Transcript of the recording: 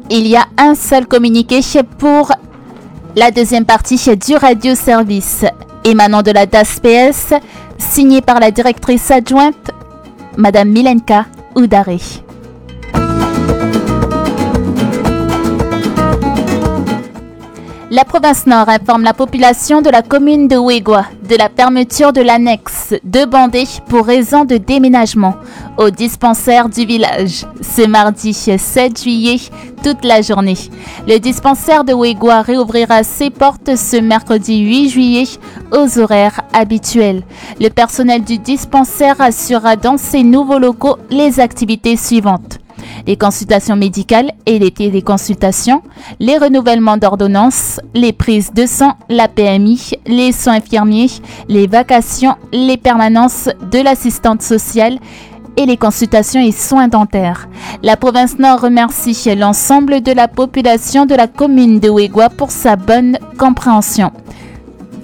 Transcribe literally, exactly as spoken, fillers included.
il y a un seul communiqué pour la deuxième partie du radio-service émanant de la D A S P S, signé par la directrice adjointe, Madame Milenka Oudaré. La province Nord informe la population de la commune de Ouégoua de la fermeture de l'annexe de Bandé pour raison de déménagement au dispensaire du village ce mardi sept juillet toute la journée. Le dispensaire de Ouégoua réouvrira ses portes ce mercredi huit juillet aux horaires habituels. Le personnel du dispensaire assurera dans ses nouveaux locaux les activités suivantes: les consultations médicales et les téléconsultations, les renouvellements d'ordonnances, les prises de sang, la P M I, les soins infirmiers, les vacations, les permanences de l'assistante sociale et les consultations et soins dentaires. La province Nord remercie l'ensemble de la population de la commune de Ouégoua pour sa bonne compréhension.